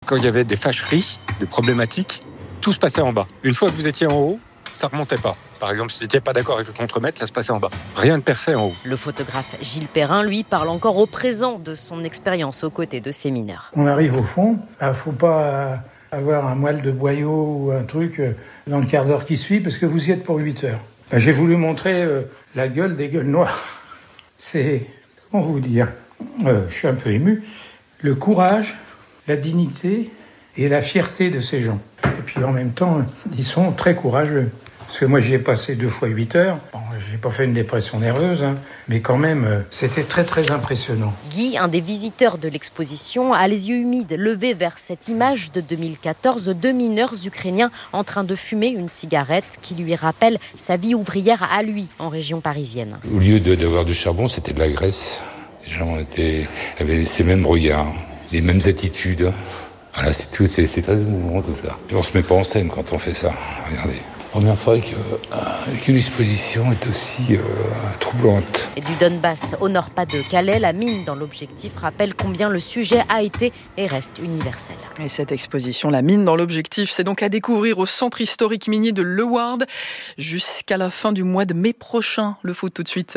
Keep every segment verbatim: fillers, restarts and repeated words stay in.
quand il y avait des fâcheries, des problématiques, tout se passait en bas. Une fois que vous étiez en haut, ça remontait pas. Par exemple, si vous n'étiez pas d'accord avec le contremaître, ça se passait en bas. Rien ne perçait en haut. Le photographe Gilles Perrin, lui, parle encore au présent de son expérience aux côtés de ces mineurs. On arrive au fond, il ne faut pas avoir un moelle de boyau ou un truc dans le quart d'heure qui suit, parce que vous y êtes pour huit heures. Ben, j'ai voulu montrer euh, la gueule des gueules noires. C'est, comment vous dire, euh, je suis un peu ému, le courage, la dignité et la fierté de ces gens. Et puis en même temps, ils sont très courageux. Parce que moi, j'y ai passé deux fois huit heures. Bon, j'ai pas fait une dépression nerveuse, hein, mais quand même, euh, c'était très très impressionnant. Guy, un des visiteurs de l'exposition, a les yeux humides, levés vers cette image de deux mille quatorze, deux mineurs ukrainiens en train de fumer une cigarette qui lui rappelle sa vie ouvrière à lui, en région parisienne. Au lieu de, d'avoir du charbon, c'était de la graisse. Les gens étaient, avaient ces mêmes regards, les mêmes attitudes. Voilà, c'est tout, c'est, c'est très émouvant tout ça. Et on se met pas en scène quand on fait ça. Regardez. Première fois que, euh, qu'une exposition est aussi euh, troublante. Et du Donbass au Nord-Pas-de-Calais, la mine dans l'objectif rappelle combien le sujet a été et reste universel. Et cette exposition, la mine dans l'objectif, c'est donc à découvrir au centre historique minier de Leeuwarden jusqu'à la fin du mois de mai prochain. Le faut tout de suite.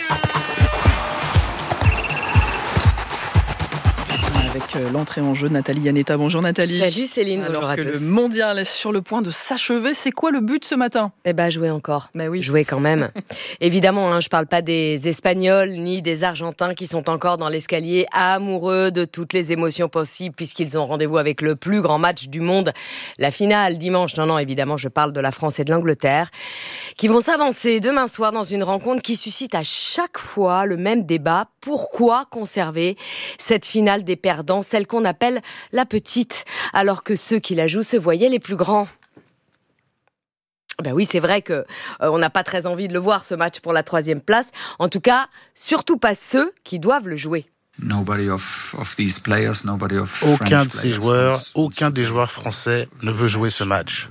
Avec l'entrée en jeu de Nathalie Yanetta. Bonjour Nathalie. Salut Céline, Alors bonjour à que tous. Le mondial est sur le point de s'achever, c'est quoi le but ce matin ? Eh ben, jouer encore. Mais oui. Jouer quand même. Évidemment, hein, je parle pas des Espagnols ni des Argentins qui sont encore dans l'escalier amoureux de toutes les émotions possibles puisqu'ils ont rendez-vous avec le plus grand match du monde, la finale dimanche. Non, non, évidemment, je parle de la France et de l'Angleterre qui vont s'avancer demain soir dans une rencontre qui suscite à chaque fois le même débat. Pourquoi conserver cette finale des perdants, celle qu'on appelle la petite, alors que ceux qui la jouent se voyaient les plus grands? Ben oui, c'est vrai que euh, on n'a pas très envie de le voir, ce match pour la troisième place. En tout cas, surtout pas ceux qui doivent le jouer. Of, of players, aucun de ces joueurs, aucun des joueurs français ne veut jouer ce match.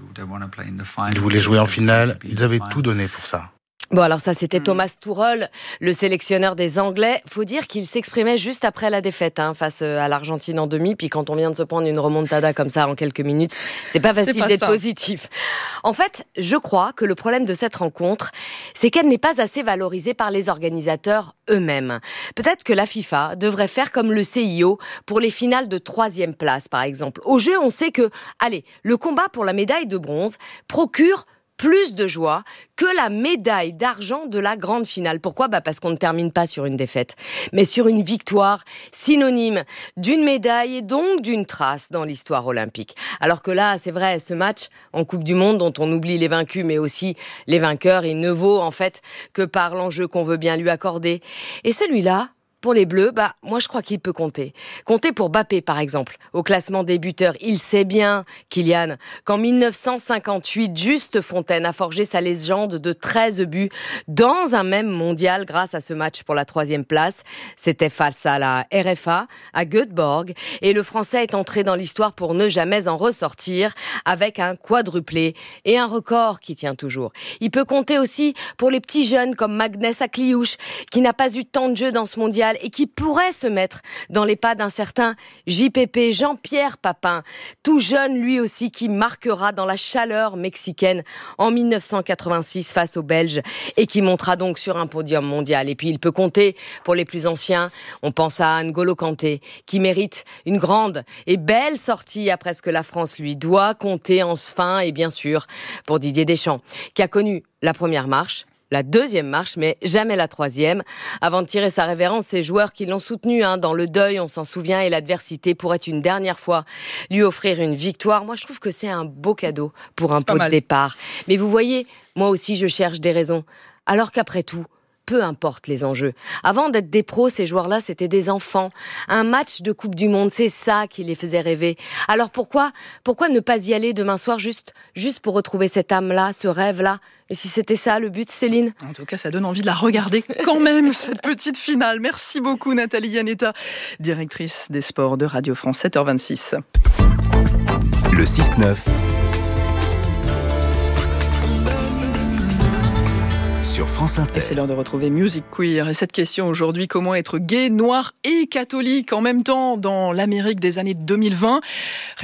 Ils voulaient jouer en finale, ils avaient tout donné pour ça. Bon, alors ça, c'était Thomas Tuchel, le sélectionneur des Anglais. Faut dire qu'il s'exprimait juste après la défaite hein, face à l'Argentine en demi. Puis quand on vient de se prendre une remontada comme ça en quelques minutes, c'est pas facile c'est pas d'être ça. Positif. En fait, je crois que le problème de cette rencontre, c'est qu'elle n'est pas assez valorisée par les organisateurs eux-mêmes. Peut-être que la FIFA devrait faire comme le C I O pour les finales de troisième place, par exemple. Au jeu, on sait que, allez, le combat pour la médaille de bronze procure plus de joie que la médaille d'argent de la grande finale. Pourquoi ? Bah parce qu'on ne termine pas sur une défaite, mais sur une victoire synonyme d'une médaille et donc d'une trace dans l'histoire olympique. Alors que là, c'est vrai, ce match en Coupe du Monde dont on oublie les vaincus, mais aussi les vainqueurs, il ne vaut en fait que par l'enjeu qu'on veut bien lui accorder. Et celui-là, pour les Bleus, bah, moi je crois qu'il peut compter. Compter pour Mbappé, par exemple, au classement des buteurs. Il sait bien, Kylian, qu'en dix-neuf cent cinquante-huit, Juste Fontaine a forgé sa légende de treize buts dans un même mondial grâce à ce match pour la troisième place. C'était face à la R F A, à Göteborg. Et le Français est entré dans l'histoire pour ne jamais en ressortir avec un quadruplé et un record qui tient toujours. Il peut compter aussi pour les petits jeunes comme Magnès Akliouche, qui n'a pas eu tant de jeux dans ce mondial et qui pourrait se mettre dans les pas d'un certain J P P, Jean-Pierre Papin, tout jeune lui aussi, qui marquera dans la chaleur mexicaine en dix-neuf cent quatre-vingt-six face aux Belges et qui montera donc sur un podium mondial. Et puis il peut compter pour les plus anciens, on pense à N'Golo Kanté, qui mérite une grande et belle sortie après ce que la France lui doit, compter enfin et bien sûr pour Didier Deschamps, qui a connu la première marche, la deuxième marche, mais jamais la troisième. Avant de tirer sa révérence, ces joueurs qui l'ont soutenu hein, dans le deuil, on s'en souvient, et l'adversité pourrait une dernière fois lui offrir une victoire. Moi, je trouve que c'est un beau cadeau pour un pot de départ. Mais vous voyez, moi aussi, je cherche des raisons. Alors qu'après tout, peu importe les enjeux. Avant d'être des pros, ces joueurs-là, c'était des enfants. Un match de Coupe du Monde, c'est ça qui les faisait rêver. Alors pourquoi, pourquoi ne pas y aller demain soir juste, juste pour retrouver cette âme-là, ce rêve-là ? Et si c'était ça le but, Céline ? En tout cas, ça donne envie de la regarder quand même, cette petite finale. Merci beaucoup Nathalie Yanetta, directrice des sports de Radio France, sept heures vingt-six. Le six neuf sur France Inter. Et c'est l'heure de retrouver Music Queer. Et cette question aujourd'hui, comment être gay, noir et catholique en même temps dans l'Amérique des années deux mille vingt ?